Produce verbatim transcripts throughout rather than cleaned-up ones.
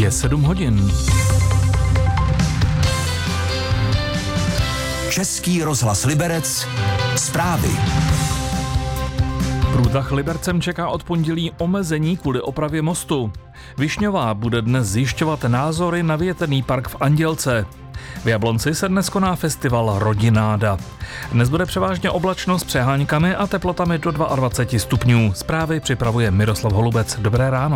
Je sedm hodin. Český rozhlas Liberec. Zprávy. Průtah Libercem čeká od pondělí omezení kvůli opravě mostu. Višňová bude dnes zjišťovat názory na větrný park v Andělce. V Jablonci se dnes koná festival Rodináda. Dnes bude převážně oblačno s přeháňkami a teplotami do dvacet dva stupňů. Zprávy připravuje Miroslav Holubec. Dobré ráno.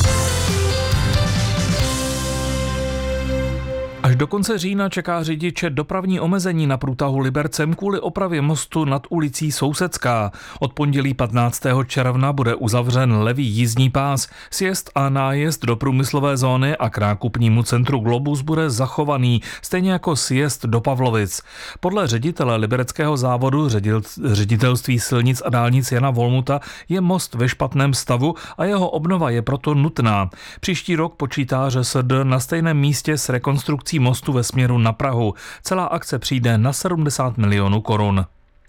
Až do konce října čeká řidiče dopravní omezení na průtahu Libercem kvůli opravě mostu nad ulicí Sousecká. Od pondělí patnáctého června bude uzavřen levý jízdní pás. Sjezd a nájezd do průmyslové zóny a k nákupnímu centru Globus bude zachovaný, stejně jako sjezd do Pavlovic. Podle ředitele libereckého závodu ředitelství silnic a dálnic Jana Volmuta je most ve špatném stavu a jeho obnova je proto nutná. Příští rok počítá ŘSD na stejném místě s rekonstrukcí mostu ve směru na Prahu. Celá akce přijde na sedmdesát milionů korun.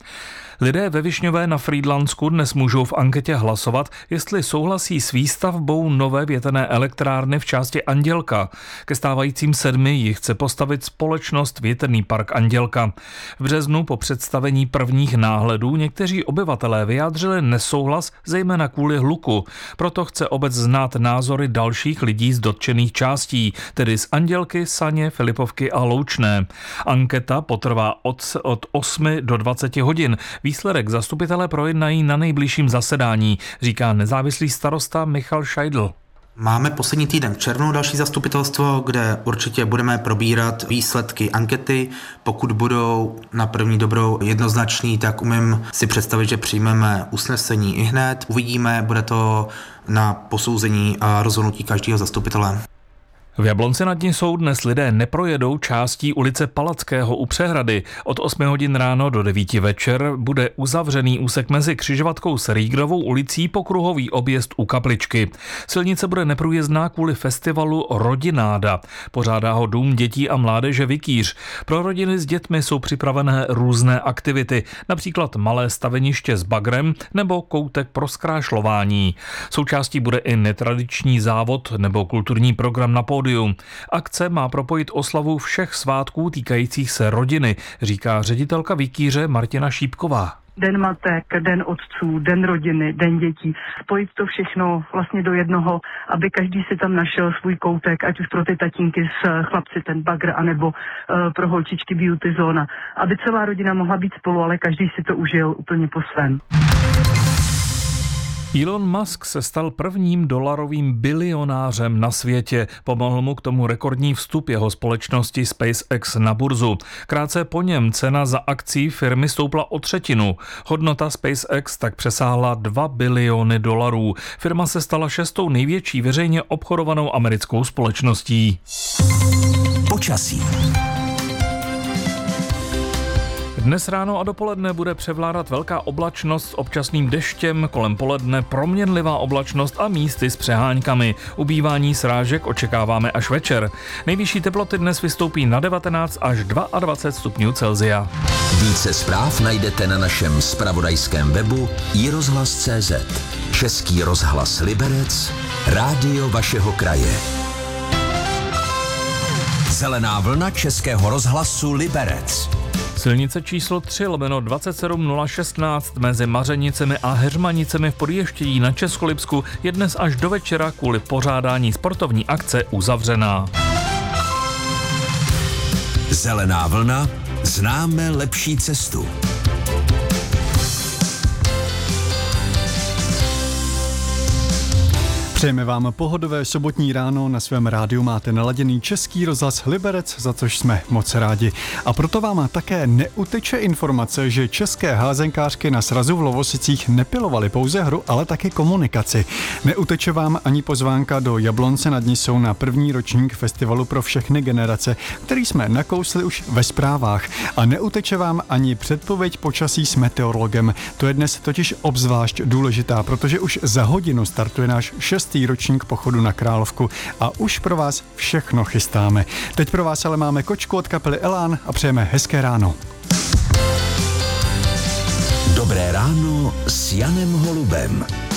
Lidé ve Višňové na Frýdlansku dnes můžou v anketě hlasovat, jestli souhlasí s výstavbou nové větrné elektrárny v části Andělka. Ke stávajícím sedmi jich chce postavit společnost Větrný park Andělka. V březnu po představení prvních náhledů někteří obyvatelé vyjádřili nesouhlas, zejména kvůli hluku. Proto chce obec znát názory dalších lidí z dotčených částí, tedy z Andělky, Saně, Filipovky a Loučné. Anketa potrvá od, od osmi do dvaceti hodin. Výsledek zastupitelé projednají na nejbližším zasedání, říká nezávislý starosta Michal Šajdl. Máme poslední týden v červnu další zastupitelstvo, kde určitě budeme probírat výsledky ankety. Pokud budou na první dobrou jednoznačný, tak umím si představit, že přijmeme usnesení i hned. Uvidíme, bude to na posouzení a rozhodnutí každého zastupitele. V Jablonci nad Nisou dnes lidé neprojedou částí ulice Palackého u přehrady. Od osmi hodin ráno do devíti večer bude uzavřený úsek mezi křižovatkou s Rýgrovou ulicí po kruhový objezd u Kapličky. Silnice bude neprůjezdná kvůli festivalu Rodináda. Pořádá ho Dům dětí a mládeže Vikýř. Pro rodiny s dětmi jsou připravené různé aktivity, například malé staveniště s bagrem nebo koutek pro zkrášlování. Součástí bude i netradiční závod nebo kulturní program na pódiu. Akce má propojit oslavu všech svátků týkajících se rodiny, říká ředitelka Vikýře Martina Šípková. Den matek, den otců, den rodiny, den dětí. Spojit to všechno vlastně do jednoho, aby každý si tam našel svůj koutek, ať už pro ty tatínky s chlapci ten bagr, anebo uh, pro holčičky beauty zóna. Aby celá rodina mohla být spolu, ale každý si to užil úplně po svém. Elon Musk se stal prvním dolarovým bilionářem na světě. Pomohl mu k tomu rekordní vstup jeho společnosti SpaceX na burzu. Krátce po něm cena za akcí firmy stoupla o třetinu. Hodnota SpaceX tak přesáhla dva biliony dolarů. Firma se stala šestou největší veřejně obchodovanou americkou společností. Počasí. Dnes ráno a dopoledne bude převládat velká oblačnost s občasným deštěm, kolem poledne proměnlivá oblačnost a místy s přeháňkami. Ubývání srážek očekáváme až večer. Nejvyšší teploty dnes vystoupí na devatenáct až dvacet dva stupňů Celsia. Více zpráv najdete na našem zpravodajském webu i rozhlas tečka cé zet. Český rozhlas Liberec, rádio vašeho kraje. Zelená vlna Českého rozhlasu Liberec. Silnice číslo tři lomeno dvacet sedm nula šestnáct mezi Mařenicemi a Heřmanicemi v Podještědí na Českolipsku je dnes až do večera kvůli pořádání sportovní akce uzavřená. Zelená vlna, známe lepší cestu. Přejeme vám pohodové sobotní ráno, na svém rádiu máte naladěný Český rozhlas Liberec, za což jsme moc rádi. A proto vám také neuteče informace, že české házenkářky na srazu v Lovosicích nepilovaly pouze hru, ale také komunikaci. Neuteče vám ani pozvánka do Jablonce nad Nisou na první ročník festivalu pro všechny generace, který jsme nakousli už ve zprávách. A neuteče vám ani předpověď počasí s meteorologem. To je dnes totiž obzvlášť důležitá, protože už za hodinu startuje náš šestý ročník pochodu na Královku a už pro vás všechno chystáme. Teď pro vás ale máme kočku od kapely Elán a přejeme hezké ráno. Dobré ráno s Janem Holubem.